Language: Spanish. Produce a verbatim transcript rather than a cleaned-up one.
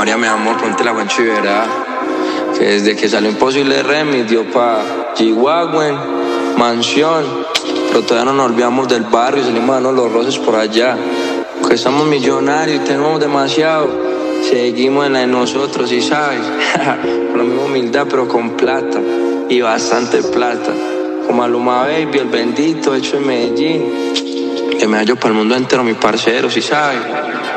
María, mi amor, ponte la guancho y verá que desde que salió Imposible Remix dio pa' G-Wagon, Mansión, pero todavía no nos olvidamos del barrio y salimos a darnos los roces por allá. Porque estamos millonarios y tenemos demasiado, seguimos en la de nosotros, ¿sí sabes? Con la misma humildad pero con plata y bastante plata. Como Maluma Baby, el bendito, hecho en Medellín. Que me hallo para el mundo entero, mi parcero, ¿sí sabes?